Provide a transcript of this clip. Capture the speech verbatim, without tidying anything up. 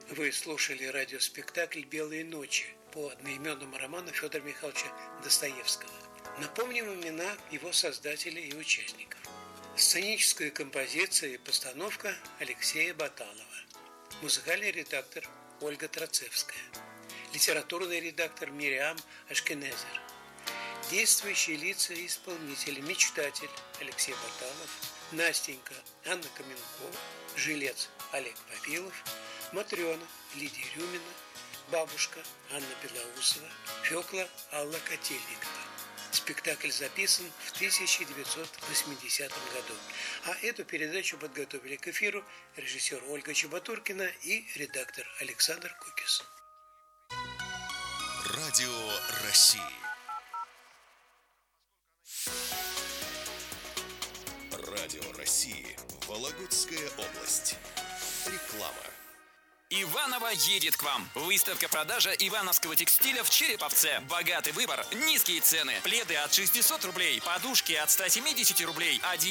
Вы слушали радиоспектакль «Белые ночи» по одноименному роману Федора Михайловича Достоевского. Напомним имена его создателей и участников. Сценическая композиция и постановка Алексея Баталова. Музыкальный редактор Ольга Троцевская. Литературный редактор Мириам Ашкенезер. Действующие лица и исполнители: мечтатель Алексей Баталов, Настенька Анна Каменкова, жилец Олег Павилов, Матрена Лидия Рюмина, бабушка Анна Белоусова, Фёкла Алла Котельникова. Спектакль записан в тысяча девятьсот восьмидесятом году. А эту передачу подготовили к эфиру режиссер Ольга Чеботуркина и редактор Александр Кукис. Радио России. Радио России. Вологодская область. Реклама. Иваново едет к вам. Выставка-продажа ивановского текстиля в Череповце. Богатый выбор, низкие цены. Пледы от шестисот рублей, подушки от ста семидесяти рублей, одеяло